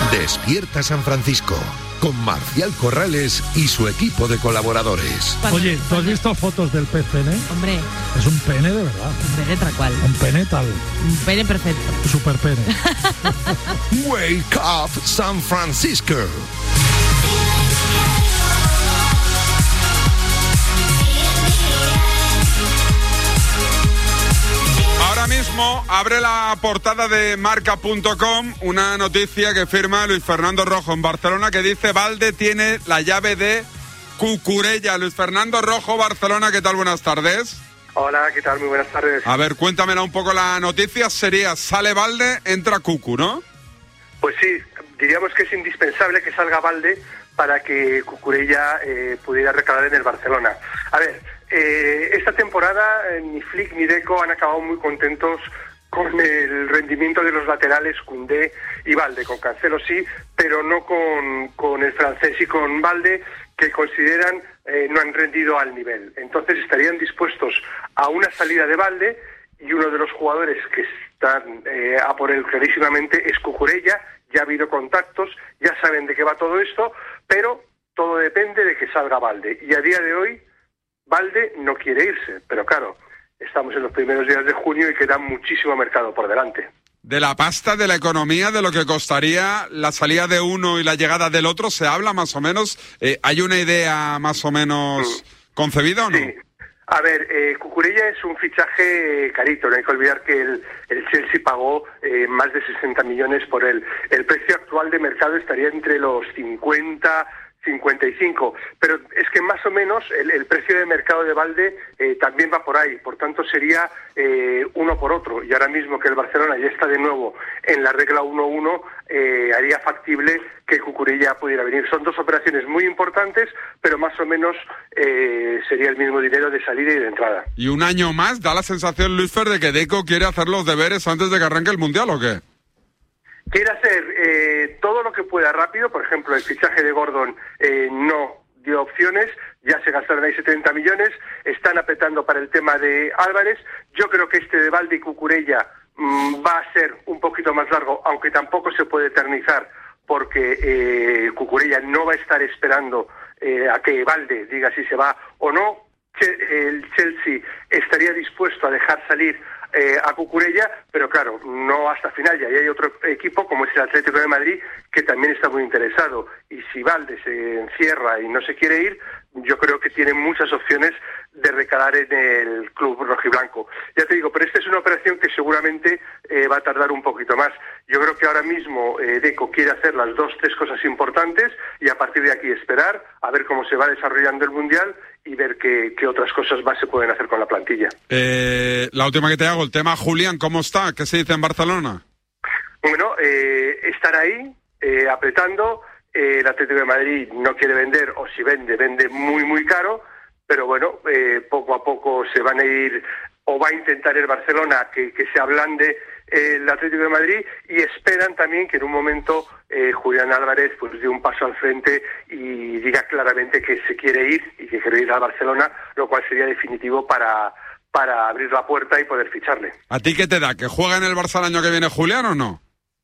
Despierta San Francisco, con Marcial Corrales y su equipo de colaboradores. Oye, ¿tú has visto fotos del pez pene? Hombre. Es un pene de verdad. Un pene tal cual. Un pene tal. Un pene perfecto. Super pene. Wake up San Francisco. Ahora mismo abre la portada de marca.com una noticia que firma Luis Fernando Rojo en Barcelona que dice: Valde tiene la llave de Cucurella. Luis Fernando Rojo, Barcelona, ¿qué tal? Buenas tardes. Hola, ¿qué tal? Muy buenas tardes. A ver, cuéntamela un poco la noticia. Sería, sale Valde, entra Cucu, ¿no? Pues sí, diríamos que es indispensable que salga Valde para que Cucurella pudiera recalar en el Barcelona. A ver, esta temporada ni Flick ni Deco han acabado muy contentos con el rendimiento de los laterales Koundé y Valde. Con Cancelo sí, pero no con el francés y con Valde, que consideran no han rendido al nivel. Entonces estarían dispuestos a una salida de Valde, y uno de los jugadores que están a por él clarísimamente es Cucurella. Ya ha habido contactos, ya saben de qué va todo esto, pero todo depende de que salga Valde. Y a día de hoy, Valde no quiere irse, pero claro, estamos en los primeros días de junio y queda muchísimo mercado por delante. De la pasta, de la economía, de lo que costaría la salida de uno y la llegada del otro, ¿se habla más o menos? ¿Hay una idea más o menos concebida o no? Sí. A ver, Cucurella es un fichaje carito, no hay que olvidar que el Chelsea pagó más de 60 millones por él. El precio actual de mercado estaría entre los 50, 55, pero es que más o menos el precio de mercado de Valde también va por ahí, por tanto sería uno por otro, y ahora mismo que el Barcelona ya está de nuevo en la regla 1-1, haría factible que Cucurella pudiera venir. Son dos operaciones muy importantes, pero más o menos sería el mismo dinero de salida y de entrada. Y un año más da la sensación, Luis Fer, de que Deco quiere hacer los deberes antes de que arranque el Mundial, ¿o qué? Quiere hacer todo lo que pueda rápido. Por ejemplo, el fichaje de Gordon no dio opciones, ya se gastaron ahí 70 millones, están apretando para el tema de Álvarez. Yo creo que este de Valde y Cucurella va a ser un poquito más largo, aunque tampoco se puede eternizar, porque Cucurella no va a estar esperando a que Valde diga si se va o no. El Chelsea estaría dispuesto a dejar salir a Cucurella, pero claro, no hasta final. Ya hay otro equipo como es el Atlético de Madrid que también está muy interesado, y si Valde se encierra y no se quiere ir, yo creo que tiene muchas opciones de recalar en el club rojiblanco. Ya te digo, pero esta es una operación que seguramente va a tardar un poquito más. Yo creo que ahora mismo Deco quiere hacer las 2-3 cosas importantes y a partir de aquí esperar a ver cómo se va desarrollando el Mundial y ver qué otras cosas más se pueden hacer con la plantilla. La última que te hago, el tema Julián, ¿cómo está? ¿Qué se dice en Barcelona? Bueno, estar ahí, apretando. El Atlético de Madrid no quiere vender, o si vende muy, muy caro, pero bueno, poco a poco se van a ir, o va a intentar el Barcelona que se ablande el Atlético de Madrid, y esperan también que en un momento Julián Álvarez pues dé un paso al frente y diga claramente que se quiere ir y que quiere ir a Barcelona, lo cual sería definitivo para abrir la puerta y poder ficharle. ¿A ti qué te da? ¿Que juega en el Barça el año que viene Julián o no?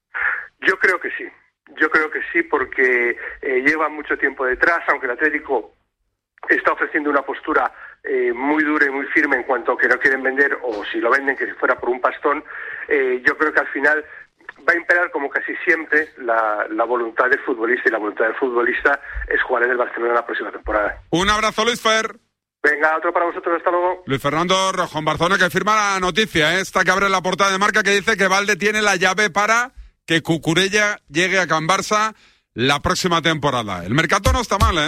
Yo creo que sí. Yo creo que sí, porque lleva mucho tiempo detrás, aunque el Atlético está ofreciendo una postura muy dura y muy firme en cuanto a que no quieren vender, o si lo venden que si fuera por un pastón. Yo creo que al final va a imperar, como casi siempre, la voluntad del futbolista, y la voluntad del futbolista es jugar en el Barcelona la próxima temporada. Un abrazo, Luis Fer. Venga, otro para vosotros, hasta luego. Luis Fernando Rojo en Barcelona, que firma la noticia, esta que abre la portada de Marca, que dice que Valde tiene la llave para que Cucurella llegue a Can Barça la próxima temporada. El mercado no está mal,